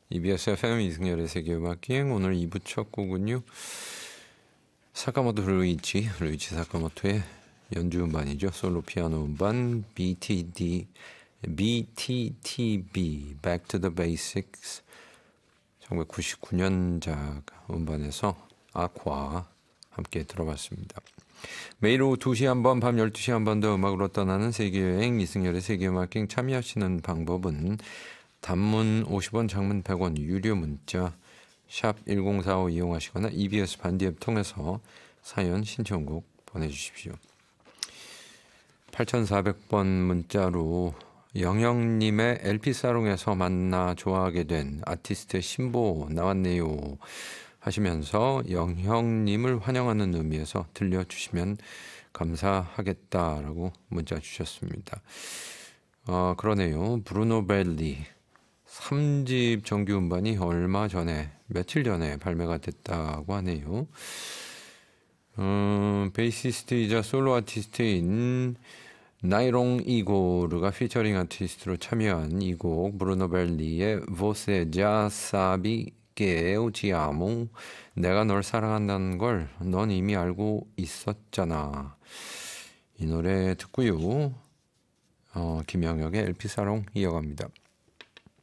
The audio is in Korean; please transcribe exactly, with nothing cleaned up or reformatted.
이비에스 에프엠 이승열의 세계음악기행 오늘 이 부 첫 곡은요. 사카모토 루이치, 루이치 사카모토의 연주 음반이죠. 솔로 피아노 음반 비티디, 비티티비, Back to the Basics 천구백구십구 년작 음반에서 아쿠아 함께 들어봤습니다. 매일 오후 두 시 한 번, 밤 열두 시 한 번 더 음악으로 떠나는 세계여행 이승열의 세계음악기행 참여하시는 방법은 단문 오십 원, 장문 백 원, 유료 문자 샵 일공사오 이용하시거나 이비에스 반디앱 통해서 사연 신청곡 보내주십시오. 팔천사백 번 문자로 영영님의 엘피사롱에서 만나 좋아하게 된 아티스트의 신보 나왔네요 하시면서 영형님을 환영하는 의미에서 들려주시면 감사하겠다라고 문자 주셨습니다. 어, 그러네요. 브루노 벨리 삼 집 정규 음반이 얼마 전에 며칠 전에 발매가 됐다고 하네요. 음, 베이시스트이자 솔로 아티스트인 나이롱 이고르가 피처링 아티스트로 참여한 이 곡 브루노 벨리의 Você já sabe que eu te amo. 내가 널 사랑한다는 걸 넌 이미 알고 있었잖아. 이 노래 듣고요. 어, 김영혁의 엘피사롱 이어갑니다.